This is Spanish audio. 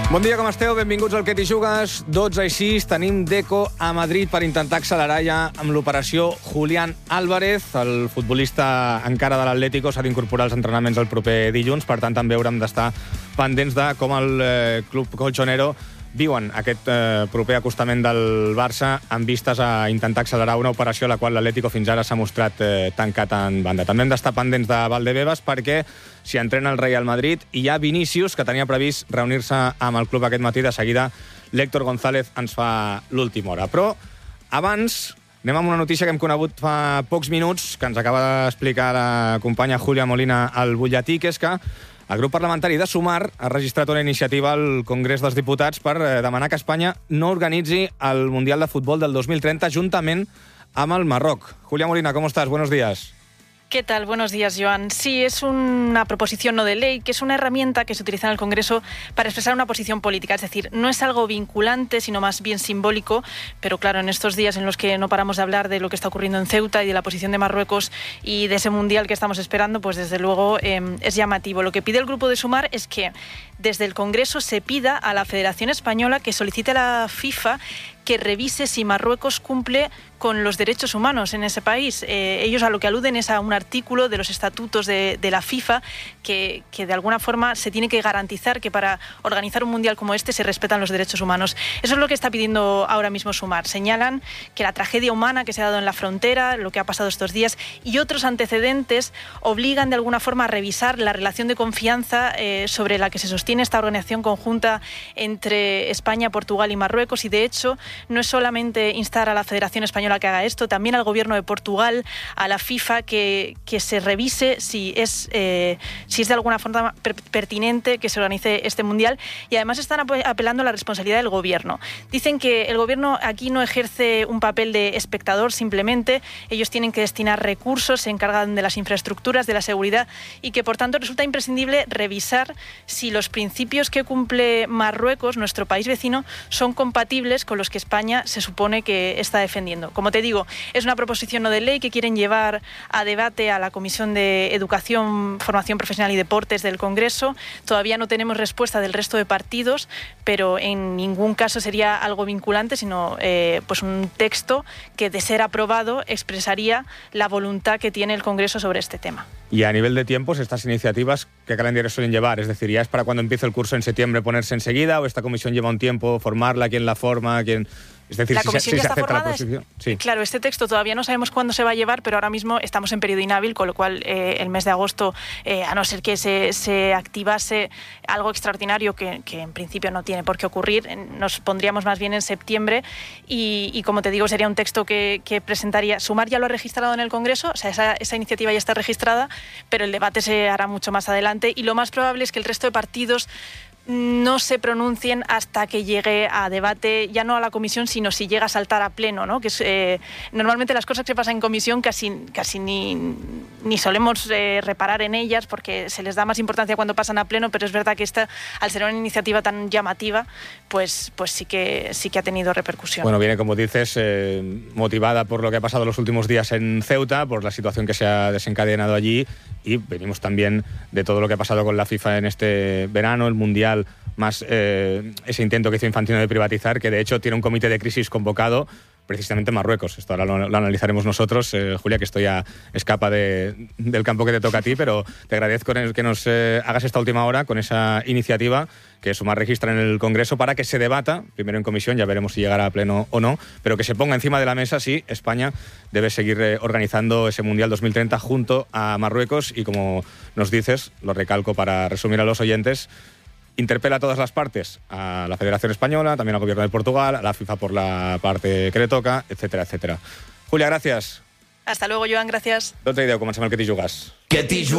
Bon dia, com esteu? Benvinguts al Que t'hi jugues. 12:06, tenim Deco a Madrid per intentar accelerar ja amb l'operació Julián Álvarez. El futbolista encara de l'Atlético s'ha d'incorporar als entrenaments el proper dilluns, per tant també haurem d'estar pendents de com el club colchonero viuen aquest proper acostament del Barça amb vistes a intentar accelerar una operació a la qual l'Atlético fins ara s'ha mostrat tancat en banda. També hem d'estar pendents de Valdebebas perquè s'hi entrena el Real Madrid i hi ha Vinícius, que tenia previst reunir-se amb el club aquest matí. De seguida l'Héctor González ens fa l'última hora. Però abans anem amb una notícia que hem conegut fa pocs minuts, que ens acaba d'explicar la companya Júlia Molina al butlletí, que és que el grup parlamentari de Sumar ha registrat una iniciativa al Congrés dels Diputats per demanar que Espanya no organitzi el Mundial de Futbol del 2030 juntament amb el Marroc. Júlia Molina, ¿cómo estás? Buenos días. ¿Qué tal? Buenos días, Joan. Sí, es una proposición no de ley, que es una herramienta que se utiliza en el Congreso para expresar una posición política. Es decir, no es algo vinculante, sino más bien simbólico, pero claro, en estos días en los que no paramos de hablar de lo que está ocurriendo en Ceuta y de la posición de Marruecos y de ese Mundial que estamos esperando, pues desde luego es llamativo. Lo que pide el Grupo de Sumar es que desde el Congreso se pida a la Federación Española que solicite a la FIFA que revise si Marruecos cumple con los derechos humanos en ese país. Ellos a lo que aluden es a un artículo de los estatutos de la FIFA que de alguna forma se tiene que garantizar que para organizar un mundial como este se respetan los derechos humanos. Eso es lo que está pidiendo ahora mismo Sumar. Señalan que la tragedia humana que se ha dado en la frontera, lo que ha pasado estos días y otros antecedentes obligan de alguna forma a revisar la relación de confianza sobre la que se sostiene esta organización conjunta entre España, Portugal y Marruecos, y de hecho no es solamente instar a la Federación Española que haga esto, también al gobierno de Portugal, a la FIFA, que se revise si es de alguna forma pertinente que se organice este mundial, y además están apelando a la responsabilidad del gobierno. Dicen que el gobierno aquí no ejerce un papel de espectador simplemente, ellos tienen que destinar recursos, se encargan de las infraestructuras, de la seguridad, y que por tanto resulta imprescindible revisar si los principios que cumple Marruecos, nuestro país vecino, son compatibles con los que España se supone que está defendiendo. Como te digo, es una proposición no de ley que quieren llevar a debate a la Comisión de Educación, Formación Profesional y Deportes del Congreso. Todavía no tenemos respuesta del resto de partidos, pero en ningún caso sería algo vinculante, sino pues un texto que, de ser aprobado, expresaría la voluntad que tiene el Congreso sobre este tema. Y a nivel de tiempos, estas iniciativas, ¿qué calendario suelen llevar? Es decir, ¿ya es para cuando empiece el curso en septiembre ponerse enseguida, o esta comisión lleva un tiempo formarla, quién la forma, quién...? Es decir, la si comisión se ya está acepta la formada. posición. Sí. Claro, este texto todavía no sabemos cuándo se va a llevar, pero ahora mismo estamos en periodo inhábil, con lo cual el mes de agosto, a no ser que se activase algo extraordinario que en principio no tiene por qué ocurrir, nos pondríamos más bien en septiembre y como te digo, sería un texto que presentaría. Sumar ya lo ha registrado en el Congreso, o sea, esa iniciativa ya está registrada, pero el debate se hará mucho más adelante y lo más probable es que el resto de partidos no se pronuncien hasta que llegue a debate, ya no a la comisión, sino si llega a saltar a pleno, ¿no? Que es, normalmente las cosas que pasan en comisión casi ni solemos reparar en ellas porque se les da más importancia cuando pasan a pleno, pero es verdad que esta, al ser una iniciativa tan llamativa, pues sí que ha tenido repercusión. Bueno, viene, como dices, motivada por lo que ha pasado los últimos días en Ceuta, por la situación que se ha desencadenado allí, y venimos también de todo lo que ha pasado con la FIFA en este verano, el Mundial, más ese intento que hizo Infantino de privatizar, que de hecho tiene un comité de crisis convocado precisamente en Marruecos. Esto ahora lo analizaremos nosotros. Julia, que esto ya escapa del campo que te toca a ti, pero te agradezco que nos hagas esta última hora con esa iniciativa que Sumar registra en el Congreso para que se debata, primero en comisión, ya veremos si llegará a pleno o no, pero que se ponga encima de la mesa si España debe seguir organizando ese Mundial 2030 junto a Marruecos. Y como nos dices, lo recalco para resumir a los oyentes, interpela a todas las partes, a la Federación Española, también al Gobierno de Portugal, a la FIFA por la parte que le toca, etcétera, etcétera. Julia, gracias. Hasta luego, Joan, gracias. Tota idea, comencem el Que t'hi jugues. Que t'hi jugues.